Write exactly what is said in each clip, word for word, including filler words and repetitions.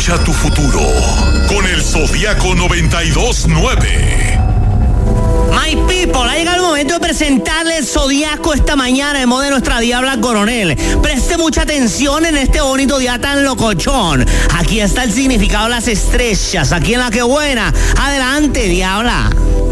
Escucha tu futuro con el Zodiaco noventa y dos nueve. My people, ha llegado el momento de presentarle el Zodiaco esta mañana en modo de nuestra Diabla Coronel. Preste mucha atención en este bonito día tan locochón. Aquí está el significado de las estrellas, aquí en La Que Buena. Adelante, Diabla.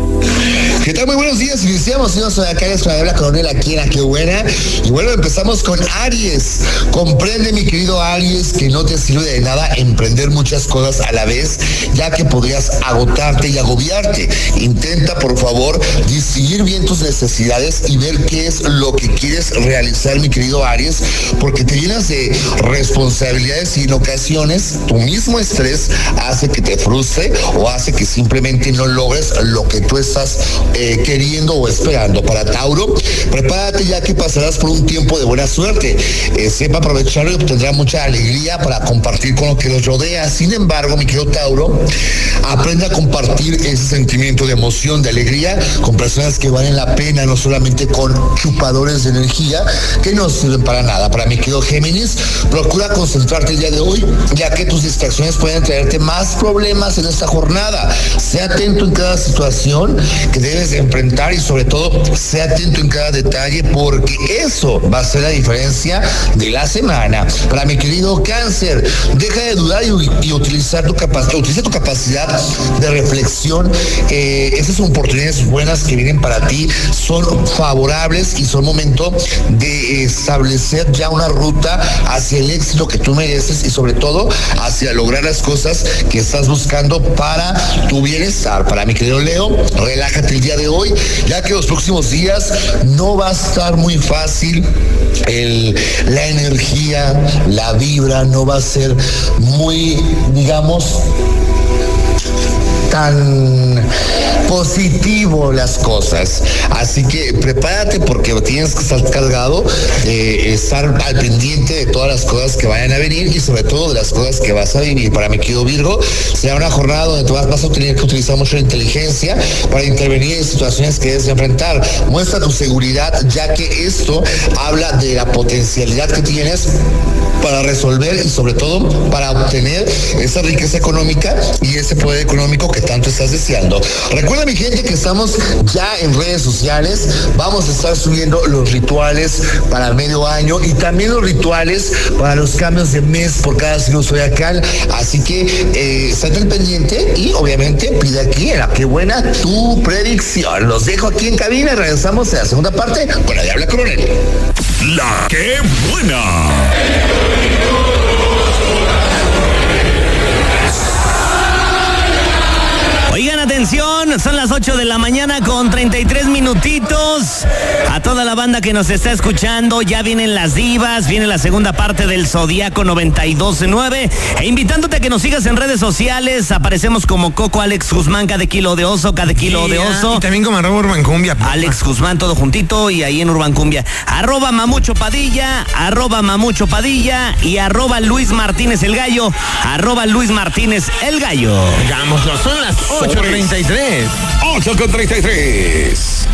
¿Qué tal? Muy buenos días. Iniciamos, señor Zodiacal, nuestra Diabla Coronel aquí en La Que Buena. Y bueno, empezamos con Aries. Comprende, mi querido Aries, que no te sirve de nada emprender muchas cosas a la vez, ya que podrías agotarte y agobiarte. Intenta, por favor, distinguir bien tus necesidades y ver qué es lo que quieres realizar, mi querido Aries, porque te llenas de responsabilidades y en ocasiones tu mismo estrés hace que te frustre o hace que simplemente no logres lo que tú estás eh, queriendo o esperando. Para Tauro, prepárate, ya que pasarás por un tiempo de buena suerte. Eh, sepa aprovecharlo y obtendrá mucha alegría para compartir con lo que los rodea. Sin embargo, mi querido Tauro, aprende a compartir ese sentimiento de emoción, de alegría, con personas que valen la pena, no solamente con chupadores de energía que no sirven para nada. Para mi querido Géminis, procura concentrarte el día de hoy, ya que tus distracciones pueden traerte más problemas en esta jornada. Sea atento en cada situación que debes de enfrentar y sobre todo, sea atento en cada detalle, porque eso va a ser la diferencia de la semana. Para mi querido Cáncer, deja de dudar y, y utilizar tu capacidad, utiliza tu capacidad de reflexión. Eh, esas oportunidades buenas que vienen para ti son favorables y son momento de establecer ya una ruta hacia el éxito que tú mereces y sobre todo hacia lograr las cosas que estás buscando para tu bienestar. Para mi querido Leo, relájate el día de hoy, ya que los próximos días no va a estar muy fácil. El, la energía, la vibra no va a ser muy, digamos, tan positivo las cosas. Así que prepárate, porque tienes que estar cargado de estar al pendiente de todas las cosas que vayan a venir y sobre todo de las cosas que vas a vivir. Para mi querido Virgo, será una jornada donde tú vas, vas a tener que utilizar mucho la inteligencia para intervenir en situaciones que debes enfrentar. Muestra tu seguridad, ya que esto habla de la potencialidad que tienes para resolver y sobre todo para obtener esa riqueza económica y ese poder económico que tanto estás deseando. Recuerda, mi gente, que estamos ya en redes sociales. Vamos a estar subiendo los rituales para el medio año y también los rituales para los cambios de mes por cada signo zodiacal. Así que eh, estate al pendiente y obviamente pide aquí en La Que Buena tu predicción. Los dejo aquí en cabina y regresamos a la segunda parte con la Diabla Coronel. La Que Buena. Oigan, atención, son las ocho de la mañana con treinta y tres minutitos. A toda la banda que nos está escuchando, ya vienen las divas, viene la segunda parte del Zodiaco noventa y dos nueve. E invitándote a que nos sigas en redes sociales, aparecemos como Coco Alex Guzmán, cada kilo de oso, cada kilo yeah, de oso. Y también como arroba Urban Cumbia. Alex Guzmán, todo juntito, y ahí en Urban Cumbia. Arroba Mamucho Padilla, arroba Mamucho Padilla y arroba Luis Martínez el Gallo, arroba Luis Martínez el Gallo. Vámonos, son las ocho treinta y tres. ocho con treinta y tres.